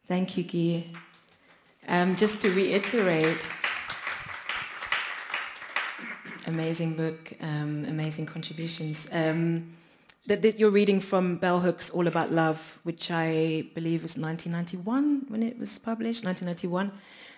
Thank you, Guy. Just to reiterate, amazing book, amazing contributions. That you're reading from Bell Hooks' All About Love, which I believe was 1991 when it was published, 1991.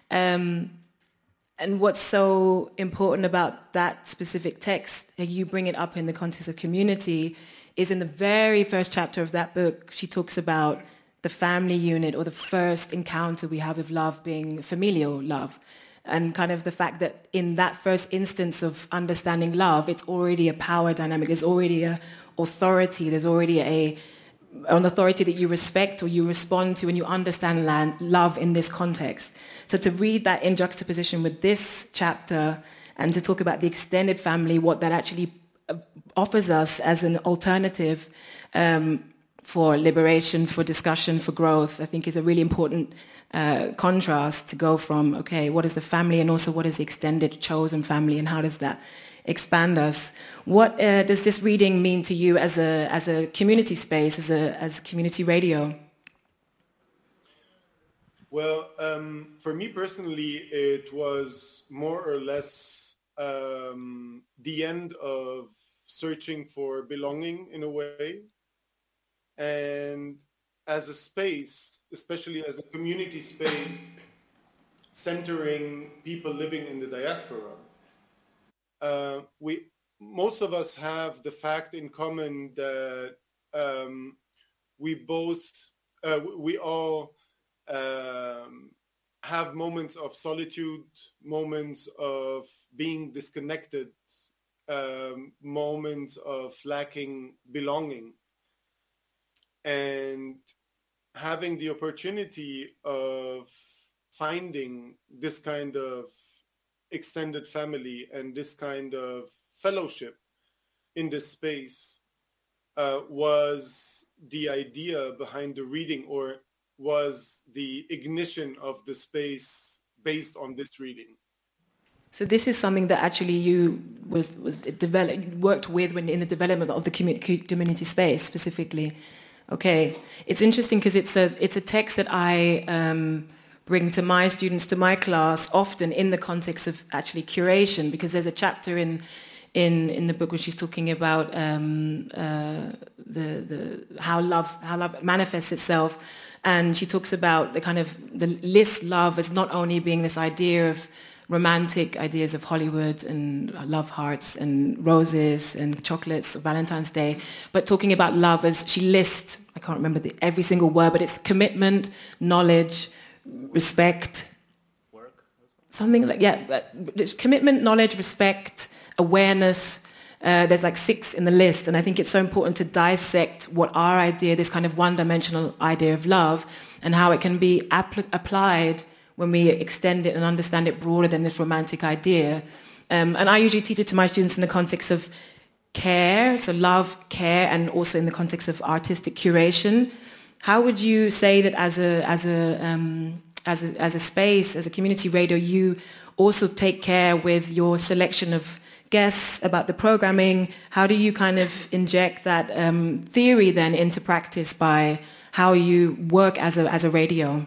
And what's so important about that specific text, you bring it up in the context of community, is in the very first chapter of that book, she talks about the family unit or the first encounter we have with love being familial love. And kind of the fact that in that first instance of understanding love, it's already a power dynamic, there's already a authority, there's already an authority that you respect or you respond to and you understand love in this context. So to read that in juxtaposition with this chapter and to talk about the extended family, what that actually offers us as an alternative for liberation, for discussion, for growth, I think is a really important contrast to go from, okay, what is the family and also what is the extended chosen family and how does that expand us? What does this reading mean to you as a community space, as community radio? Well, for me personally, it was more or less the end of searching for belonging in a way. And as a space, especially as a community space, centering people living in the diaspora, most of us have the fact in common that we all have moments of solitude, moments of being disconnected, moments of lacking belonging. And having the opportunity of finding this kind of extended family and this kind of fellowship in this space was the idea behind the reading, or was the ignition of the space based on this reading. So this is something that actually you worked with when in the development of the community space specifically. Okay, it's interesting because it's a text that I bring to my students, to my class, often in the context of actually curation, because there's a chapter in the book where she's talking about how love manifests itself, and she talks about the list love as not only being this idea of romantic ideas of Hollywood and love hearts and roses and chocolates, Valentine's Day, but talking about love as she lists, I can't remember every single word, but it's commitment, knowledge, respect, work, something like, it's commitment, knowledge, respect, awareness. There's like 6 in the list, and I think it's so important to dissect what our idea, this kind of one-dimensional idea of love, and how it can be applied when we extend it and understand it broader than this romantic idea. And I usually teach it to my students in the context of care, so love, care, and also in the context of artistic curation. How would you say that as a space, as a community radio, you also take care with your selection of guests, about the programming? How do you kind of inject that theory then into practice by how you work as a radio?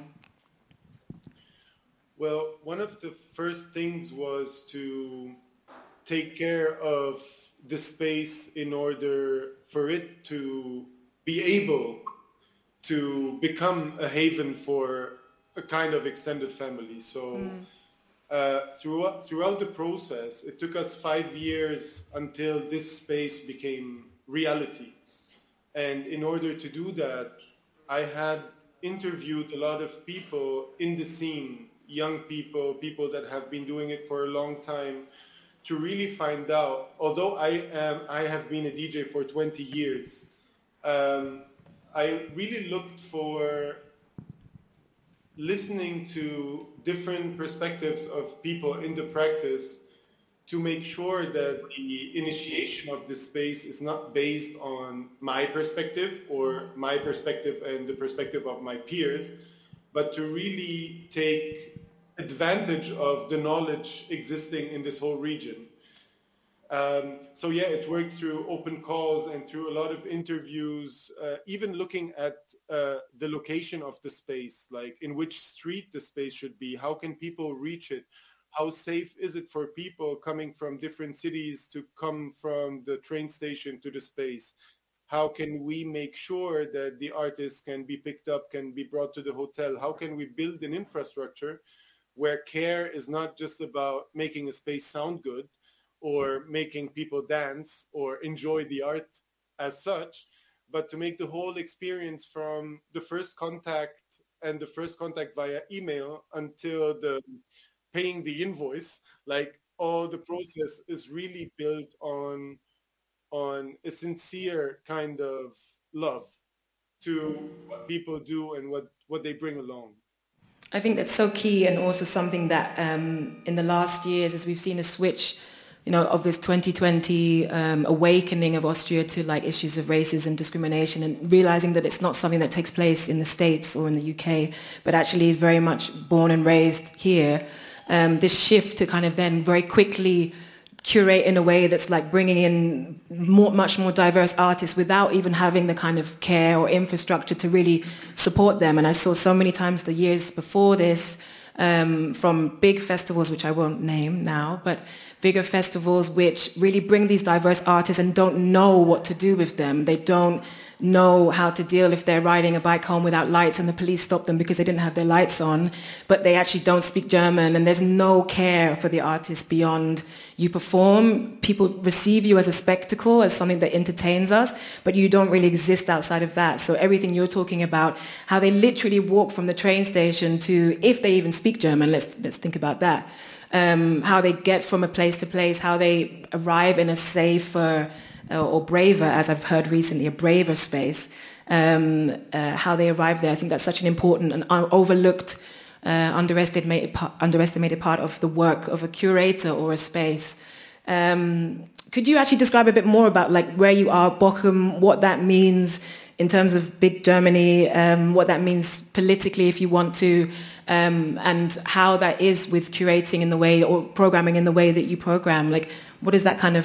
Well, one of the first things was to take care of the space in order for it to be able to become a haven for a kind of extended family. So throughout the process, it took us 5 years until this space became reality. And in order to do that, I had interviewed a lot of people in the scene, young people that have been doing it for a long time, to really find out, although I have been a DJ for 20 years, I really looked for listening to different perspectives of people in the practice to make sure that the initiation of this space is not based on my perspective or my perspective and the perspective of my peers, but to really take advantage of the knowledge existing in this whole region. So yeah, it worked through open calls and through a lot of interviews, even looking at the location of the space, like in which street the space should be, how can people reach it, how safe is it for people coming from different cities to come from the train station to the space, how can we make sure that the artists can be picked up, can be brought to the hotel, how can we build an infrastructure where care is not just about making a space sound good or making people dance or enjoy the art as such, but to make the whole experience from the first contact and the first contact via email until the paying the invoice, like all the process is really built on a sincere kind of love to what people do and what they bring along. I think that's so key, and also something that in the last years, as we've seen a switch, of this 2020 awakening of Austria to like issues of racism, discrimination, and realizing that it's not something that takes place in the States or in the UK, but actually is very much born and raised here. This shift to kind of then very quickly curate in a way that's like bringing in much more diverse artists without even having the kind of care or infrastructure to really support them. And I saw so many times the years before this from big festivals, which I won't name now, but bigger festivals which really bring these diverse artists and don't know what to do with them. They don't know how to deal if they're riding a bike home without lights and the police stop them because they didn't have their lights on, but they actually don't speak German, and there's no care for the artist beyond you perform. People receive you as a spectacle, as something that entertains us, but you don't really exist outside of that. So everything you're talking about, how they literally walk from the train station to, if they even speak German, let's think about that, how they get from a place to place, how they arrive in a safer or braver, as I've heard recently, a braver space, how they arrive there. I think that's such an important and overlooked, underestimated part of the work of a curator or a space. Could you actually describe a bit more about like where you are, Bochum, what that means in terms of big Germany, what that means politically if you want to, and how that is with curating in the way or programming in the way that you program? Like, what is that kind of